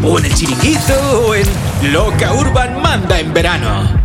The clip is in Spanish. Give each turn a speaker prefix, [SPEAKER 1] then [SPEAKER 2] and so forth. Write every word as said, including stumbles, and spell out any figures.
[SPEAKER 1] o en El Chiringuito, o en Loca Urban Manda en verano.